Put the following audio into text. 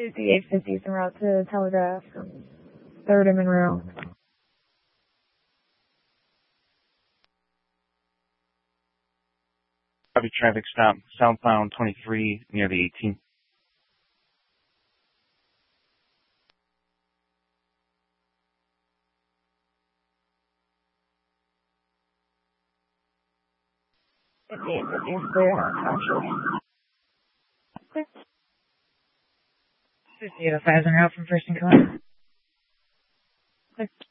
5850 is en route to Telegraph from 3rd and Monroe. Copy traffic stop southbound 23 near the 18th. Is clear. Actually. 5805 is en route from 1st and Columbia.